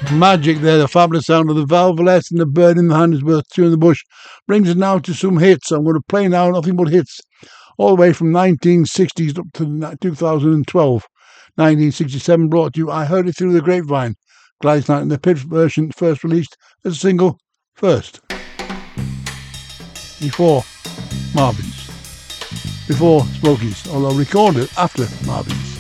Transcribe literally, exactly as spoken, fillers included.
Magic there, the fabulous sound of the Valvolets and the Bird in the Hand is worth two in the bush. Brings us now to some hits. I'm going to play now nothing but hits. All the way from nineteen sixties up to two thousand twelve. nineteen sixty-seven brought to you I Heard It Through the Grapevine. Gladys Knight in the Pips version, first released as a single first. Before Marvin's. Before Smokies, although recorded after Marvin's.